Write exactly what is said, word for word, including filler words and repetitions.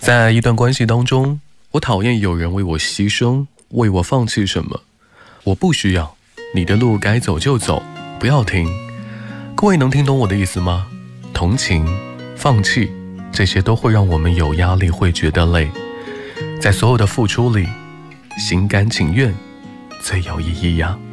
在一段关系当中，我讨厌有人为我牺牲，为我放弃什么。我不需要，你的路该走就走，不要停。各位能听懂我的意思吗？同情、放弃，这些都会让我们有压力，会觉得累。在所有的付出里，心甘情愿最有意义呀、啊。